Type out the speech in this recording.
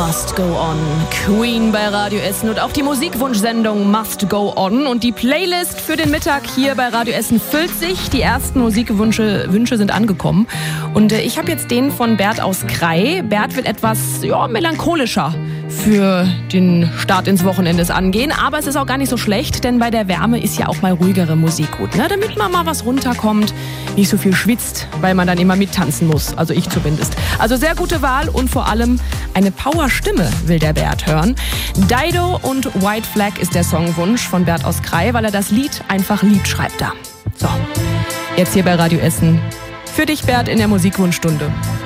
Must Go On. Queen bei Radio Essen und auch die Musikwunschsendung Must Go On. Und die Playlist für den Mittag hier bei Radio Essen füllt sich. Die ersten Musikwünsche sind angekommen. Und ich habe jetzt den von Bert aus Krai. Bert will etwas melancholischer für den Start ins Wochenende angehen. Aber es ist auch gar nicht so schlecht, denn bei der Wärme ist ja auch mal ruhigere Musik gut, ne? Damit man mal was runterkommt, nicht so viel schwitzt, weil man dann immer mittanzen muss. Also ich zumindest. Also sehr gute Wahl und vor allem eine Powerstimme will der Bert hören. Dido und White Flag ist der Songwunsch von Bert aus Krai, weil er das Lied einfach lieb schreibt da. So, jetzt hier bei Radio Essen. Für dich, Bert, in der Musikwunschstunde.